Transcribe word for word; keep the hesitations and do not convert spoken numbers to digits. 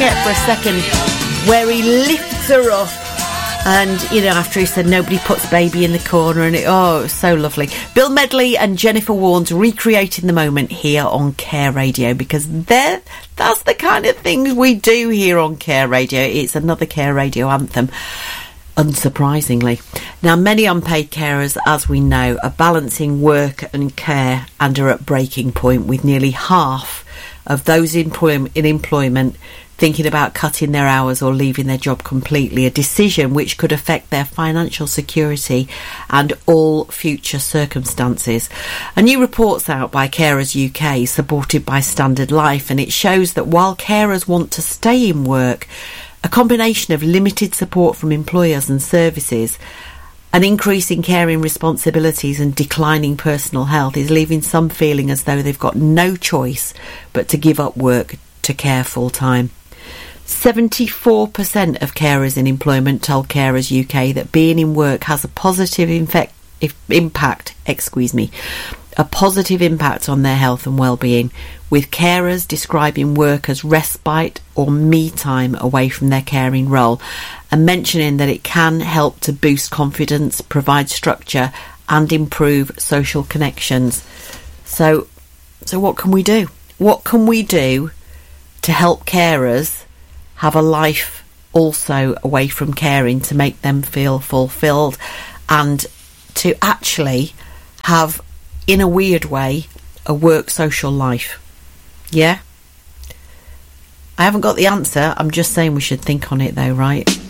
forget for a second where he lifts her up. And, you know, after he said nobody puts baby in the corner, and it, oh, it was so lovely. Bill Medley and Jennifer Warnes recreating the moment here on Care Radio, because they're, that's the kind of things we do here on Care Radio. It's another Care Radio anthem, unsurprisingly. Now, many unpaid carers, as we know, are balancing work and care and are at breaking point, with nearly half of those in, in employment thinking about cutting their hours or leaving their job completely, a decision which could affect their financial security and all future circumstances. A new report's out by Carers U K, supported by Standard Life, and it shows that while carers want to stay in work, a combination of limited support from employers and services, an increase in caring responsibilities and declining personal health is leaving some feeling as though they've got no choice but to give up work to care full time. seventy-four percent of carers in employment told Carers U K that being in work has a positive infect, if, impact, excuse me, a positive impact on their health and well-being, with carers describing work as respite or me time away from their caring role, and mentioning that it can help to boost confidence, provide structure and improve social connections. So, so what can we do? What can we do to help carers have a life also away from caring, to make them feel fulfilled and to actually have, in a weird way, a work social life? Yeah? I haven't got the answer. I'm just saying we should think on it though, right?